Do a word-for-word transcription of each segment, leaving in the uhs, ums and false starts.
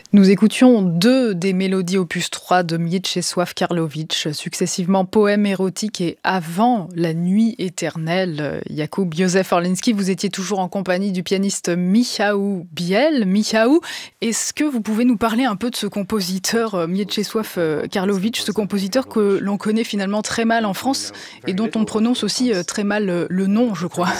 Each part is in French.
Nous écoutions deux des mélodies opus trois de Mieczysław Karłowicz, successivement Poème érotique et Avant la nuit éternelle. Jakub Józef Orliński, vous étiez toujours en compagnie du pianiste Michał Biel. Michał, est-ce que vous pouvez nous parler un peu de ce compositeur Mieczysław Karłowicz, ce compositeur que l'on connaît finalement très mal en France et dont on prononce aussi très mal le nom, je crois.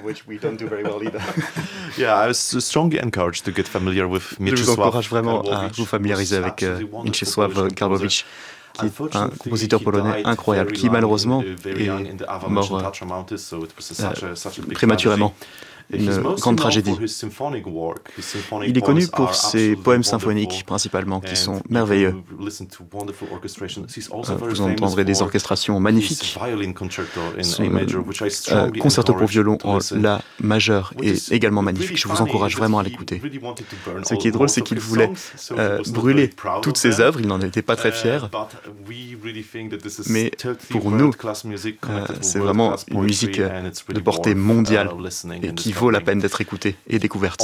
Je vous encourage vraiment à vous familiariser avec euh, Mieczysław Karłowicz, qui est un compositeur polonais incroyable, qui malheureusement est mort euh, prématurément. Une grande tragédie. Il est connu pour ses poèmes symphoniques, principalement, qui sont merveilleux. Vous entendrez des orchestrations magnifiques. Son euh, concerto pour violon en La majeur est également magnifique. Je vous encourage vraiment à l'écouter. Ce qui est drôle, c'est qu'il voulait euh, brûler toutes ses œuvres. Il n'en était pas très fier. Mais pour nous, euh, c'est vraiment une musique de portée mondiale et qui vaut la peine d'être écoutée et découverte.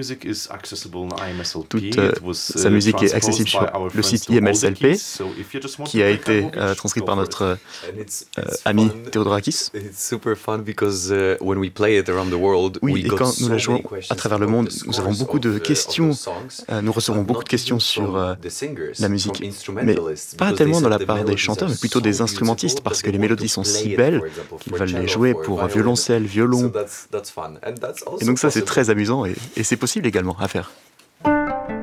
Toute euh, sa musique est accessible sur le site I M S L P, qui a été euh, transcrit par notre euh, ami Theodorakis. Oui, et quand nous la jouons à travers le monde, nous avons beaucoup de questions, euh, nous recevons beaucoup de questions sur euh, la musique, mais pas tellement de la part des chanteurs, mais plutôt des instrumentistes, parce que les mélodies sont si belles qu'ils veulent les jouer pour violoncelle, violon. Et donc ça, c'est très amusant et, et c'est possible également à faire.